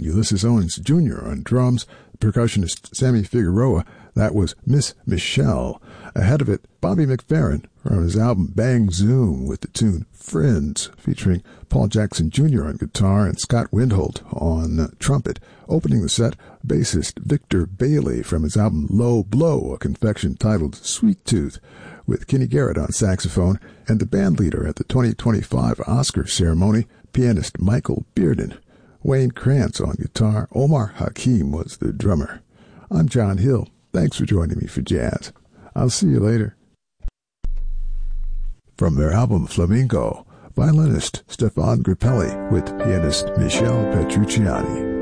Ulysses Owens Jr. on drums, percussionist Sammy Figueroa. That was Miss Michelle. Ahead of it, Bobby McFerrin from his album Bang Zoom with the tune Friends, featuring Paul Jackson Jr. on guitar and Scott Windholt on trumpet. Opening the set, bassist Victor Bailey from his album Low Blow, a confection titled Sweet Tooth, with Kenny Garrett on saxophone, and the band leader at the 2025 Oscar ceremony, pianist Michael Bearden. Wayne Krantz on guitar. Omar Hakim was the drummer. I'm John Hill. Thanks for joining me for jazz. I'll see you later. From their album Flamingo, violinist Stefan Grappelli with pianist Michelle Petrucciani.